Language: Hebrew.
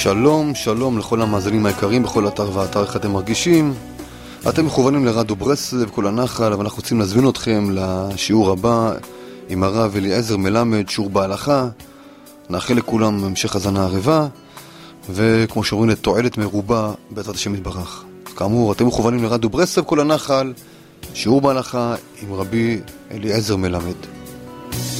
שלום, שלום לכל המאזינים היקרים בכל אתר ואתר. איך אתם מרגישים? אתם מכוונים לרדיו ברסלב, כל הנחל, ואנחנו רוצים להזמין אתכם לשיעור הבא עם הרב אליעזר מלמד, שיעור בהלכה. נאחל לכולם המשך הזנה ערבה, וכמו שאומרים, לתועלת מרובה בעזרת השם יתברך. כאמור, אתם מכוונים לרדיו ברסלב, כל הנחל, שיעור בהלכה עם רבי אליעזר מלמד.